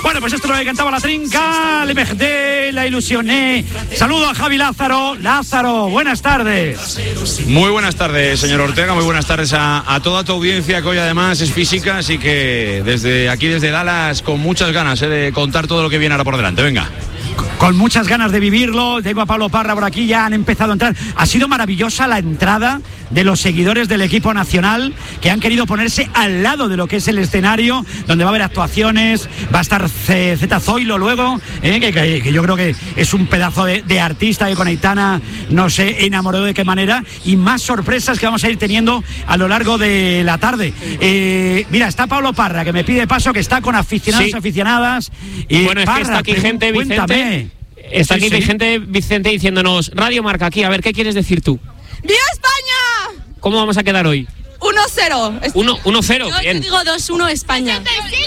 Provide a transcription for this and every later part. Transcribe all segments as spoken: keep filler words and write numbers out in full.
Bueno, pues esto es lo que cantaba la trinca, le mejté, la ilusioné. Saludo a Javi Lázaro. Lázaro, buenas tardes. Muy buenas tardes, señor Ortega, muy buenas tardes a, a toda tu audiencia, que hoy además es física, así que desde aquí, desde Dallas, con muchas ganas eh, de contar todo lo que viene ahora por delante. Venga. Con muchas ganas de vivirlo. Tengo a Pablo Parra por aquí, ya han empezado a entrar. Ha sido maravillosa la entrada de los seguidores del equipo nacional, que han querido ponerse al lado de lo que es el escenario, donde va a haber actuaciones. Va a estar Zeta Zoilo luego, eh, que, que, que yo creo que es un pedazo de, de artista, que con Aitana no sé, enamoró de qué manera, y más sorpresas que vamos a ir teniendo a lo largo de la tarde. Eh, mira, está Pablo Parra, que me pide paso, que está con aficionados y sí. aficionadas. Y bueno, Parra, es que está aquí gente, Vicente. Cuéntame. Está sí, aquí sí. gente, Vicente, diciéndonos: Radio Marca aquí, a ver, ¿qué quieres decir tú? ¡Viva España! ¿Cómo vamos a quedar hoy? uno cero. uno cero, bien. Yo digo dos uno España.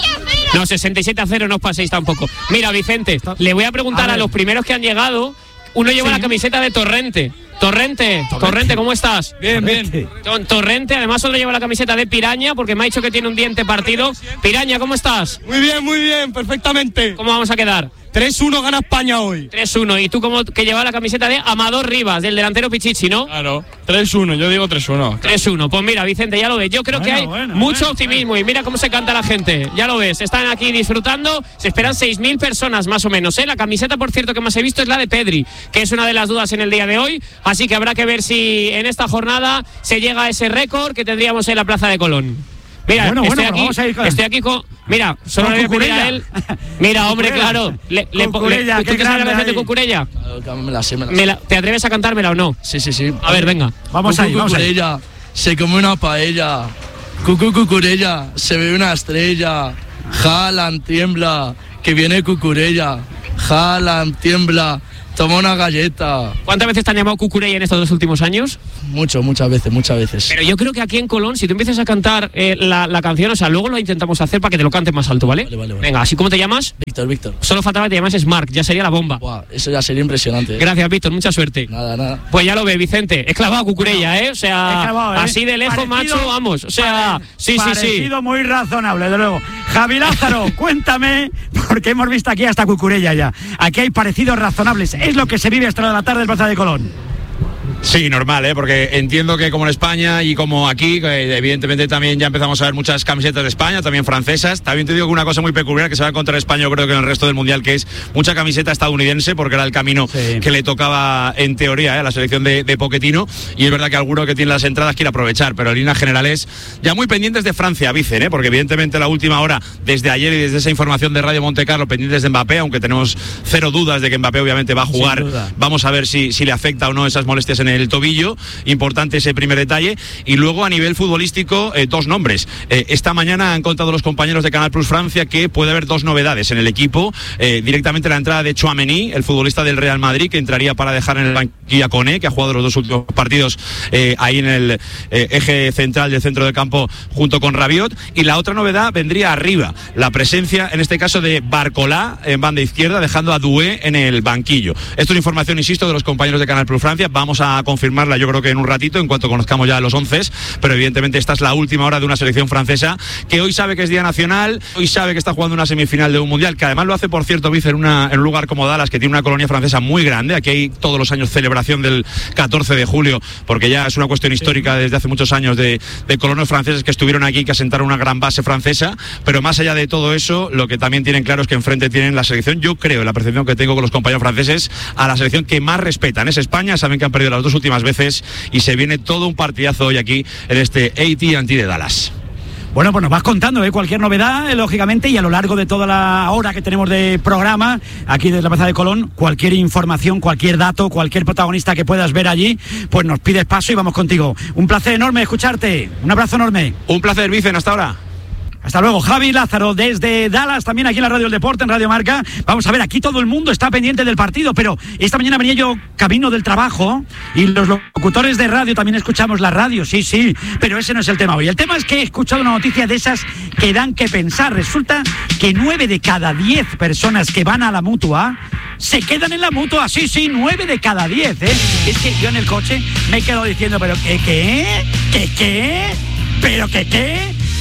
No, sesenta y siete a cero, no os paséis tampoco. Mira, Vicente, le voy a preguntar a, a los primeros que han llegado. Uno lleva sí. la camiseta de Torrente. Torrente, Torrente, Torrente, ¿cómo estás? Bien, bien. Torrente, además solo lleva la camiseta de Piraña, porque me ha dicho que tiene un diente partido. Piraña, ¿cómo estás? Muy bien, muy bien, perfectamente. ¿Cómo vamos a quedar? tres uno gana España hoy. tres uno, y tú como que llevas la camiseta de Amador Rivas, del delantero Pichichi, ¿no? Claro, tres uno, yo digo tres uno. tres uno, pues mira, Vicente, ya lo ves. Yo creo bueno, que hay bueno, mucho bueno, optimismo bueno. Y mira cómo se canta la gente, ya lo ves. Están aquí disfrutando, se esperan seis mil personas más o menos, ¿eh? La camiseta, por cierto, que más he visto es la de Pedri, que es una de las dudas en el día de hoy, así que habrá que ver si en esta jornada se llega a ese récord que tendríamos en la Plaza de Colón. Mira, bueno, estoy, bueno, aquí, con... estoy aquí con... Mira, solo con le voy a pedir a él... Mira, hombre, claro. Le, le, Cucurella, le, ¿Tú te sabes la canción de Cucurella? Claro, me la sé, me la sé. ¿Me la, ¿Te atreves a cantármela o no? Sí, sí, sí. A ver, venga. Vamos ahí, vamos ahí. Cucurella, se come una paella. Cucu Cucurella, se ve una estrella. Jalan, tiembla, que viene Cucurella. Jalan, tiembla, toma una galleta. ¿Cuántas veces te han llamado Cucurella en estos dos últimos años? Mucho, muchas veces, muchas veces. Pero yo creo que aquí en Colón, si tú empiezas a cantar eh, la, la canción, o sea, luego lo intentamos hacer para que te lo cantes más alto, ¿vale? Vale, vale, vale. Venga, ¿así cómo te llamas? Víctor, Víctor. Solo faltaba que te llamases Marc, ya sería la bomba. Buah, eso ya sería impresionante. ¿eh? Gracias, Víctor, mucha suerte. Nada, nada. Pues ya lo ves, Vicente, es clavado Cucurella, ¿eh? O sea, clavado, ¿eh? Así de lejos, parecido, macho, vamos. O sea, sí, sí, sí. Parecido muy razonable, de luego. Javi Lázaro, cuéntame, porque hemos visto aquí hasta Cucurella ya. Aquí hay parecidos razonables. Es lo que se vive hasta la tarde del Plaza de Colón. Sí, normal, ¿eh? Porque entiendo que como en España y como aquí, eh, evidentemente también ya empezamos a ver muchas camisetas de España, también francesas. También te digo que una cosa muy peculiar que se va a encontrar en España, yo creo que en el resto del Mundial, que es mucha camiseta estadounidense, porque era el camino sí. que le tocaba en teoría ¿eh? a la selección de, de Pochettino. Y es verdad que alguno que tiene las entradas quiere aprovechar, pero en líneas generales ya muy pendientes de Francia, Vicen, ¿eh? Porque evidentemente la última hora, desde ayer y desde esa información de Radio Monte Carlo, pendientes de Mbappé, aunque tenemos cero dudas de que Mbappé obviamente va a jugar. Vamos a ver si, si le afecta o no esas molestias en el tobillo, importante ese primer detalle. Y luego a nivel futbolístico, eh, dos nombres. Eh, esta mañana han contado los compañeros de Canal Plus Francia que puede haber dos novedades en el equipo. Eh, directamente la entrada de Tchouaméni, el futbolista del Real Madrid, que entraría para dejar en el banquillo a Koné, que ha jugado los dos últimos partidos eh, ahí en el eh, eje central del centro del campo junto con Rabiot. Y la otra novedad vendría arriba, la presencia en este caso de Barcolá en banda izquierda, dejando a Doué en el banquillo. Esto es información, insisto, de los compañeros de Canal Plus Francia. Vamos a confirmarla yo creo que en un ratito, en cuanto conozcamos ya los once, pero evidentemente esta es la última hora de una selección francesa que hoy sabe que es día nacional, hoy sabe que está jugando una semifinal de un mundial, que además lo hace, por cierto, Vice, en, una, en un lugar como Dallas, que tiene una colonia francesa muy grande. Aquí hay todos los años celebración del catorce de julio, porque ya es una cuestión histórica desde hace muchos años de, de colonos franceses que estuvieron aquí, que asentaron una gran base francesa. Pero más allá de todo eso, lo que también tienen claro es que enfrente tienen la selección, yo creo, la percepción que tengo con los compañeros franceses, a la selección que más respetan es España. Saben que han perdido las dos últimas veces y se viene todo un partidazo hoy aquí en este A T and T de Dallas. Bueno, pues nos vas contando ¿eh? cualquier novedad, eh, lógicamente, y a lo largo de toda la hora que tenemos de programa, aquí desde la Plaza de Colón, cualquier información, cualquier dato, cualquier protagonista que puedas ver allí, pues nos pides paso y vamos contigo. Un placer enorme escucharte, un abrazo enorme. Un placer, Vicen, hasta ahora. Hasta luego, Javi Lázaro, desde Dallas, también aquí en la Radio del Deporte, en Radio Marca. Vamos a ver, aquí todo el mundo está pendiente del partido, pero esta mañana venía yo camino del trabajo y los locutores de radio también escuchamos la radio, sí, sí, pero ese no es el tema hoy. El tema es que he escuchado una noticia de esas que dan que pensar. Resulta que nueve de cada diez personas que van a la Mutua se quedan en la Mutua, sí, sí, nueve de cada diez, ¿eh? Es que yo en el coche me he quedado diciendo, pero ¿qué, qué? ¿Qué, qué? ¿Pero qué, qué?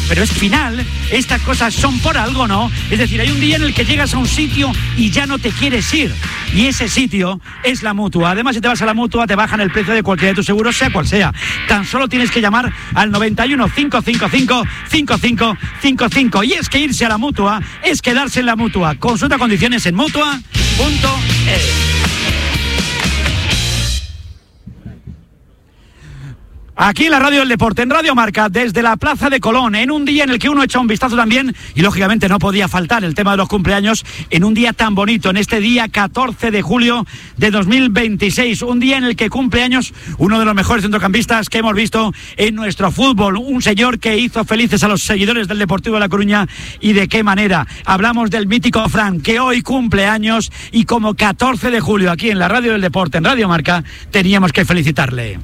pero es final, estas cosas son por algo, ¿no? Es decir, hay un día en el que llegas a un sitio y ya no te quieres ir, y ese sitio es la Mutua. Además, si te vas a la Mutua te bajan el precio de cualquiera de tus seguros, sea cual sea. Tan solo tienes que llamar al noventa y uno, cinco cinco cinco, cinco cinco cinco cinco. Y es que irse a la Mutua es quedarse en la Mutua. Consulta condiciones en mutua punto es. Aquí en la Radio del Deporte, en Radio Marca, desde la Plaza de Colón, en un día en el que uno echa un vistazo también, y lógicamente no podía faltar el tema de los cumpleaños, en un día tan bonito, en este día catorce de julio de dos mil veintiséis, un día en el que cumple años uno de los mejores centrocampistas que hemos visto en nuestro fútbol, un señor que hizo felices a los seguidores del Deportivo de La Coruña, y de qué manera. Hablamos del mítico Fran, que hoy cumple años, y como catorce de julio aquí en la Radio del Deporte, en Radio Marca, teníamos que felicitarle.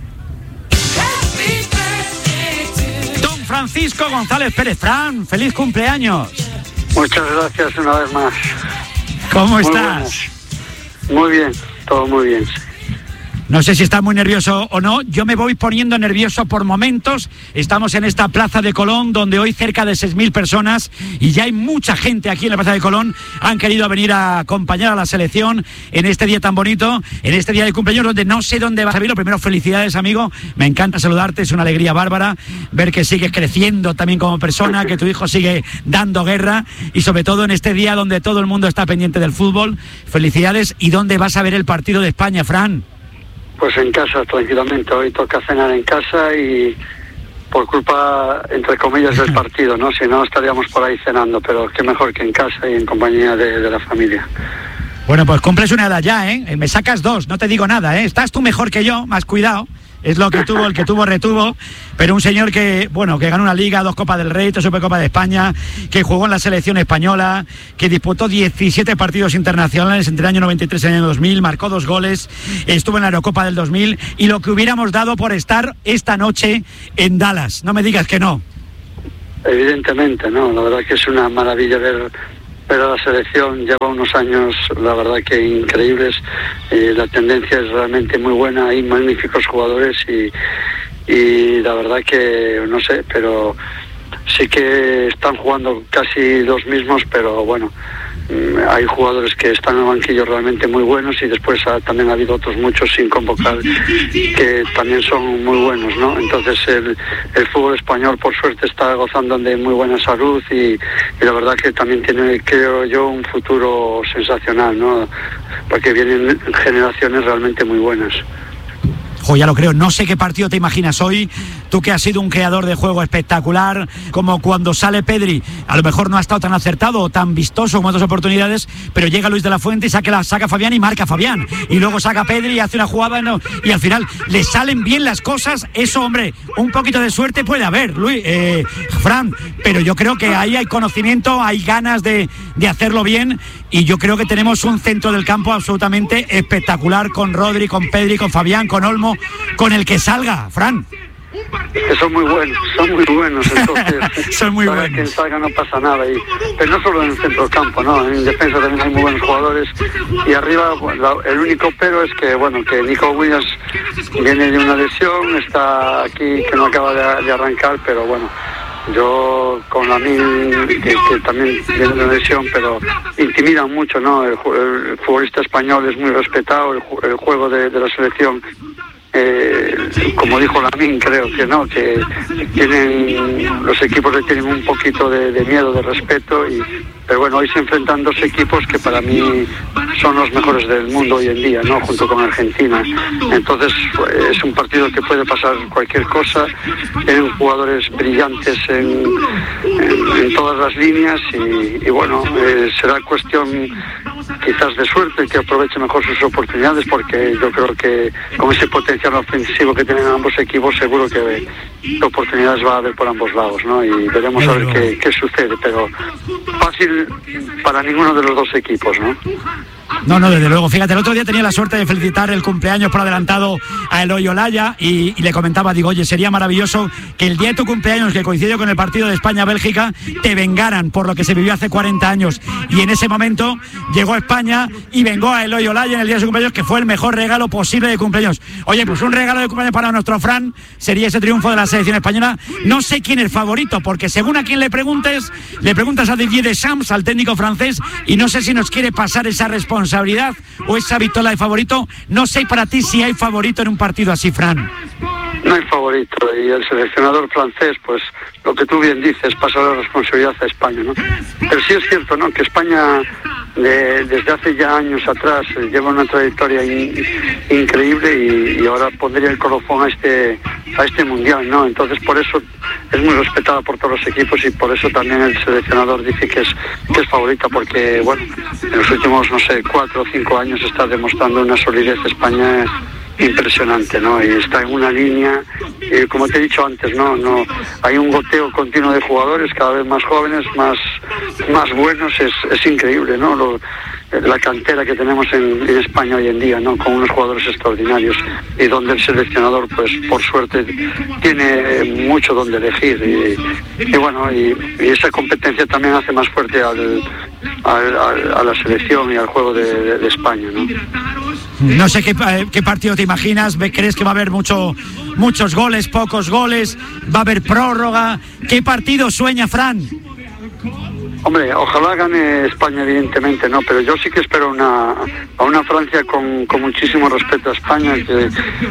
Francisco González Pérez. Fran, feliz cumpleaños. Muchas gracias una vez más. ¿Cómo muy estás? Buenas. Muy bien, todo muy bien. No sé si estás muy nervioso o no, yo me voy poniendo nervioso por momentos. Estamos en esta Plaza de Colón, donde hoy cerca de seis mil personas, y ya hay mucha gente aquí en la Plaza de Colón, han querido venir a acompañar a la selección en este día tan bonito, en este día de cumpleaños, donde no sé dónde vas a vivir. Lo primero, felicidades, amigo, me encanta saludarte, es una alegría bárbara ver que sigues creciendo también como persona, que tu hijo sigue dando guerra, y sobre todo en este día donde todo el mundo está pendiente del fútbol. Felicidades. ¿Y dónde vas a ver el partido de España, Fran? Pues en casa, tranquilamente. Hoy toca cenar en casa y por culpa, entre comillas, del partido, ¿no? Si no, estaríamos por ahí cenando, pero qué mejor que en casa y en compañía de, de la familia. Bueno, pues cumples una edad ya, ¿eh? Me sacas dos, no te digo nada, ¿eh? Estás tú mejor que yo, más cuidado. Es lo que tuvo, el que tuvo retuvo, pero un señor que, bueno, que ganó una Liga, dos Copas del Rey, dos Supercopa de España, que jugó en la selección española, que disputó diecisiete partidos internacionales entre el año noventa y tres y el año dos mil, marcó dos goles, estuvo en la Eurocopa del dos mil, y lo que hubiéramos dado por estar esta noche en Dallas. No me digas que no. Evidentemente, no, la verdad que es una maravilla ver... Pero la selección lleva unos años, la verdad que increíbles, eh, la tendencia es realmente muy buena, hay magníficos jugadores y, y la verdad que, no sé, pero sí que están jugando casi los mismos, pero bueno, hay jugadores que están en el banquillo realmente muy buenos, y después ha, también ha habido otros muchos sin convocar que también son muy buenos, ¿no? Entonces el, el fútbol español por suerte está gozando de muy buena salud, y, y la verdad que también tiene, creo yo, un futuro sensacional, ¿no? Porque vienen generaciones realmente muy buenas. Jo, ya lo creo. No sé qué partido te imaginas hoy, tú que has sido un creador de juego espectacular, como cuando sale Pedri, a lo mejor no ha estado tan acertado o tan vistoso como otras oportunidades, pero llega Luis de la Fuente y saca, la, saca a Fabián y marca a Fabián, y luego saca a Pedri y hace una jugada, no, y al final le salen bien las cosas. Eso, hombre, un poquito de suerte puede haber, Luis, eh, Fran, pero yo creo que ahí hay conocimiento, hay ganas de, de hacerlo bien, y yo creo que tenemos un centro del campo absolutamente espectacular, con Rodri, con Pedri, con Fabián, con Olmo, con el que salga, Fran. Que son muy buenos, son muy buenos, entonces son muy buenos. Que salga no pasa nada, y, pero no solo en el centro del campo, ¿no? En defensa también hay muy buenos jugadores, y arriba, bueno, el único pero es que, bueno, que Nico Williams viene de una lesión, está aquí, que no acaba de, de arrancar, pero bueno, yo con la Min, que, que también viene de una lesión, pero intimidan mucho, ¿no? El, el futbolista español es muy respetado, el, el juego de, de la selección, eh, como dijo Lamín, creo que no, que tienen, los equipos le tienen un poquito de, de miedo, de respeto, y pero bueno, hoy se enfrentan dos equipos que para mí son los mejores del mundo hoy en día, ¿no? Junto con Argentina. Entonces es un partido que puede pasar cualquier cosa. Tienen jugadores brillantes en, en, en todas las líneas, y, y bueno, eh, será cuestión quizás de suerte, que aproveche mejor sus oportunidades, porque yo creo que con ese potencial ofensivo que tienen ambos equipos, seguro que oportunidades va a haber por ambos lados, ¿no? Y veremos a ver qué, qué sucede, pero fácil para ninguno de los dos equipos, ¿no? No, no, desde luego. Fíjate, el otro día tenía la suerte de felicitar el cumpleaños por adelantado a Eloy Olaya y, y le comentaba, digo, oye, sería maravilloso que el día de tu cumpleaños, que coincidió con el partido de España-Bélgica, te vengaran por lo que se vivió hace cuarenta años. Y en ese momento llegó a España y vengó a Eloy Olaya en el día de su cumpleaños, que fue el mejor regalo posible de cumpleaños. Oye, pues un regalo de cumpleaños para nuestro Fran sería ese triunfo de la selección española. No sé quién es favorito, porque según a quien le preguntes, le preguntas a Didier Deschamps, al técnico francés, y no sé si nos quiere pasar esa responsabilidad o esa victoria de favorito. No sé para ti si hay favorito en un partido así, Fran. No hay favorito, y el seleccionador francés, pues lo que tú bien dices, pasa la responsabilidad a España, ¿no? Pero sí es cierto, ¿no?, que España de, desde hace ya años atrás lleva una trayectoria in, increíble y, y ahora pondría el colofón a este a este mundial, ¿no? Entonces por eso es muy respetada por todos los equipos y por eso también el seleccionador dice que es que es favorita, porque bueno, en los últimos, no sé, cuatro o cinco años está demostrando una solidez España impresionante, ¿no? Y está en una línea, eh, como te he dicho antes, no, no, hay un goteo continuo de jugadores cada vez más jóvenes, más, más buenos, es, es increíble, ¿no? Lo, la cantera que tenemos en, en España hoy en día, ¿no?, con unos jugadores extraordinarios y donde el seleccionador, pues por suerte, tiene mucho donde elegir y, y bueno, y, y esa competencia también hace más fuerte al, al, al, a la selección y al juego de, de, de España, ¿no? No sé qué, qué partido te imaginas. ¿Crees que va a haber mucho, muchos goles, pocos goles? ¿Va a haber prórroga? ¿Qué partido sueña Fran? Hombre, ojalá gane España, evidentemente, ¿no? Pero yo sí que espero una, a una Francia con, con muchísimo respeto a España, que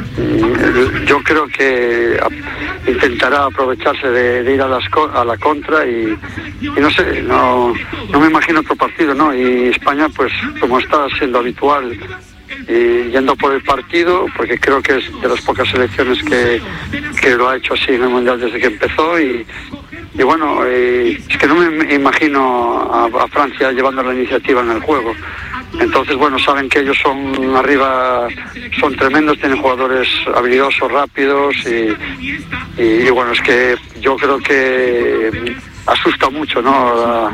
mm, yo creo que a, intentará aprovecharse de, de ir a, las, a la contra y, y no sé, no, no me imagino otro partido, ¿no? Y España, pues, como está siendo habitual, y yendo por el partido, porque creo que es de las pocas selecciones que, que lo ha hecho así en el Mundial desde que empezó y, y bueno, eh, es que no me imagino a, a Francia llevando la iniciativa en el juego. Entonces, bueno, saben que ellos son arriba, son tremendos, tienen jugadores habilidosos, rápidos y, y, y bueno, es que yo creo que asusta mucho, ¿no?, la,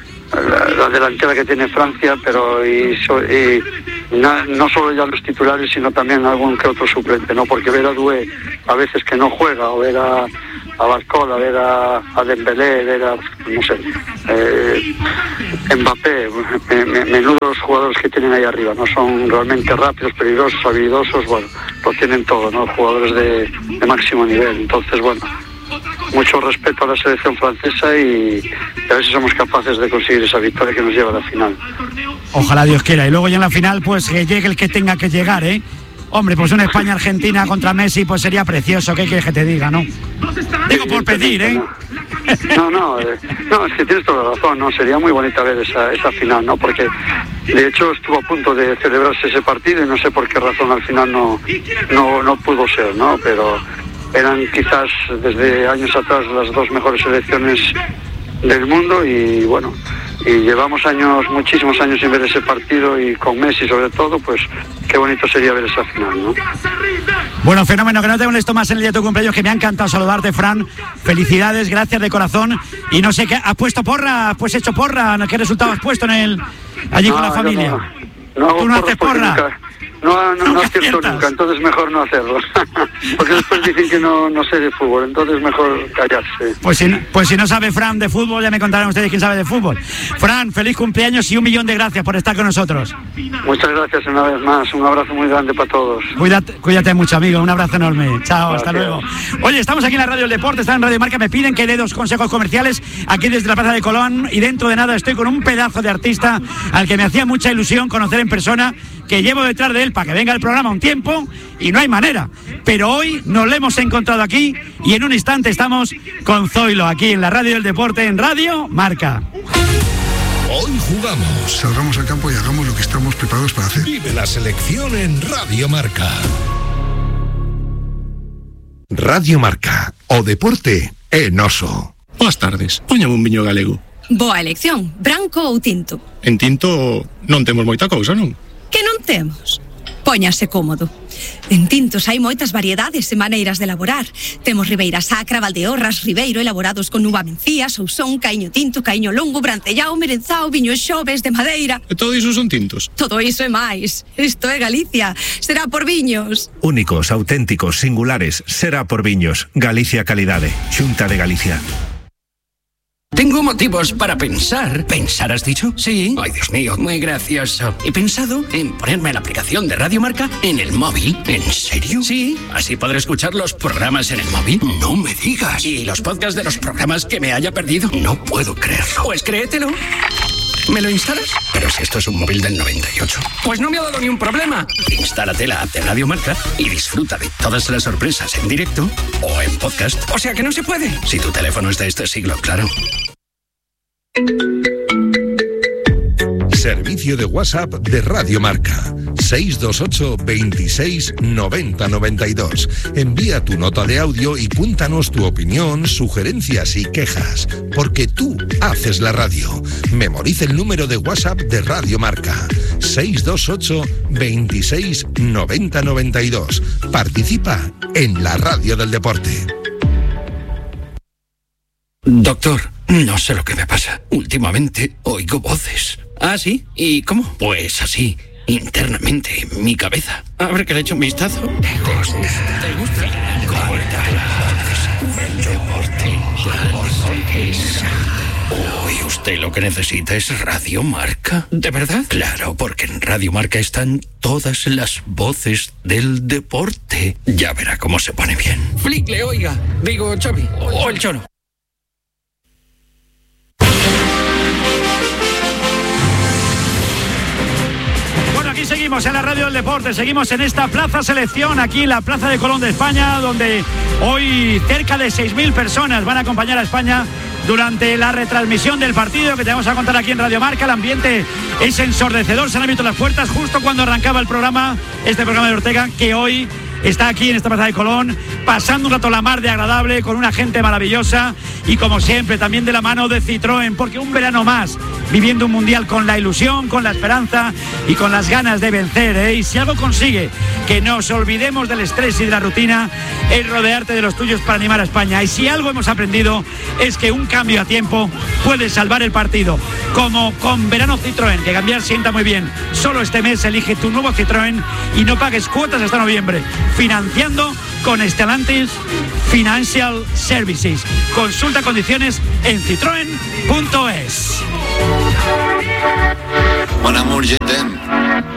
la, la delantera que tiene Francia, pero y, y na, no solo ya los titulares, sino también algún que otro suplente, ¿no? Porque ver a Doué a veces que no juega, o ver a, a Barcola, ver a, a Dembélé, ver a, no sé, eh, Mbappé, me, me, menudos jugadores que tienen ahí arriba, ¿no? Son realmente rápidos, peligrosos, habilidosos, bueno, lo tienen todo, ¿no? Jugadores de, de máximo nivel. Entonces, bueno, mucho respeto a la selección francesa y a ver si somos capaces de conseguir esa victoria que nos lleva a la final. Ojalá Dios quiera. Y luego ya en la final, pues que llegue el que tenga que llegar, ¿eh? Hombre, pues una España-Argentina contra Messi, pues sería precioso. ¿Qué quieres que te diga, no? Digo por pedir, ¿eh? No, no, eh, no, es que tienes toda la razón, ¿no? Sería muy bonita ver esa, esa final, ¿no? Porque de hecho estuvo a punto de celebrarse ese partido y no sé por qué razón al final no, no, no pudo ser, ¿no? Pero eran quizás desde años atrás las dos mejores selecciones del mundo y bueno, y llevamos años, muchísimos años sin ver ese partido y con Messi sobre todo, pues qué bonito sería ver esa final, ¿no? Bueno, fenómeno, que no te molesto más en el día de tu cumpleaños, que me ha encantado saludarte, Fran. Felicidades, gracias de corazón. Y no sé, ¿qué has puesto porra? ¿Has pues hecho porra? ¿Qué resultado has puesto en el allí no, con la familia? No, no, ¿Tú no haces porra? Nunca, no, no, no acierto nunca, entonces mejor no hacerlo. Porque después dicen que no, no sé de fútbol, entonces mejor callarse. Pues si, pues si no sabe Fran de fútbol, ya me contarán ustedes quién sabe de fútbol. Fran, feliz cumpleaños y un millón de gracias por estar con nosotros. Muchas gracias una vez más, un abrazo muy grande para todos. Cuídate, cuídate mucho, amigo, un abrazo enorme. Chao, gracias. Hasta luego. Oye, estamos aquí en la Radio del Deporte, está en Radio Marca, me piden que dé dos consejos comerciales aquí desde la Plaza de Colón y dentro de nada estoy con un pedazo de artista al que me hacía mucha ilusión conocer en persona, que llevo detrás de él para que venga al programa un tiempo y no hay manera, pero hoy nos lo hemos encontrado aquí y en un instante estamos con Zoilo aquí en la Radio del Deporte, en Radio Marca. Hoy jugamos. Salgamos al campo y hagamos lo que estamos preparados para hacer. Vive la selección en Radio Marca. Radio Marca, o deporte en Oso. Boas tardes, póñame un viño galego. Boa elección, branco ou tinto? En tinto non temos moita cousa, non? Que non temos? Póñase cómodo. En tintos hai moitas variedades e maneiras de elaborar. Temos Ribeira Sacra, Valdeorras, Ribeiro, elaborados con uva mencía, Sousón, Caíño Tinto, Caíño Longo, Brantellao, Merenzao, Viño Xoves, de madeira. E todo iso son tintos? Todo iso e máis. Isto é Galicia. Será por viños. Únicos, auténticos, singulares. Será por viños. Galicia Calidade. Xunta de Galicia. Tengo motivos para pensar. ¿Pensar has dicho? Sí. Ay, Dios mío, muy gracioso. He pensado en ponerme la aplicación de Radio Marca en el móvil. ¿En serio? Sí. Así podré escuchar los programas en el móvil. No me digas. Y los podcasts de los programas que me haya perdido. No puedo creerlo. Pues créetelo. ¿Me lo instalas? Pero si esto es un móvil del noventa y ocho. Pues no me ha dado ni un problema. Instálate la app de Radio Marca y disfruta de todas las sorpresas en directo o en podcast. O sea que no se puede. Si tu teléfono es de este siglo, claro. Servicio de WhatsApp de Radio Marca. seis dos ocho, veintiséis, noventa, noventa y dos. Envía tu nota de audio y cuéntanos tu opinión, sugerencias y quejas. Porque tú haces la radio. Memoriza el número de WhatsApp de Radio Marca. seis dos ocho, veintiséis, noventa, noventa y dos. Participa en la radio del deporte. Doctor, no sé lo que me pasa. Últimamente oigo voces. ¿Ah, sí? ¿Y cómo? Pues así, internamente, en mi cabeza. A ver que le echo un vistazo. ¿Te gusta? ¿Te gusta? El deporte. Uy, usted lo que necesita es Radio Marca. ¿De verdad? Claro, porque en Radio Marca están todas las voces del deporte. Ya verá cómo se pone bien. Flickle, oiga. Digo, Xavi. O el Cholo. Aquí seguimos en la radio del deporte, seguimos en esta Plaza Selección, aquí en la Plaza de Colón de España, donde hoy cerca de seis mil personas van a acompañar a España durante la retransmisión del partido que te vamos a contar aquí en Radio Marca. El ambiente es ensordecedor, se han abierto las puertas justo cuando arrancaba el programa, este programa de Ortega, que hoy está aquí en esta Plaza de Colón, pasando un rato la mar de agradable, con una gente maravillosa y como siempre también de la mano de Citroën, porque un verano más, viviendo un mundial con la ilusión, con la esperanza y con las ganas de vencer, ¿eh? Y si algo consigue que nos olvidemos del estrés y de la rutina, es rodearte de los tuyos para animar a España. Y si algo hemos aprendido es que un cambio a tiempo puede salvar el partido, como con Verano Citroën, que cambiar sienta muy bien. Solo este mes elige tu nuevo Citroën y no pagues cuotas hasta noviembre, financiando con Stellantis Financial Services. Consulta condiciones en citroen punto es. Mon amour, je t'aime.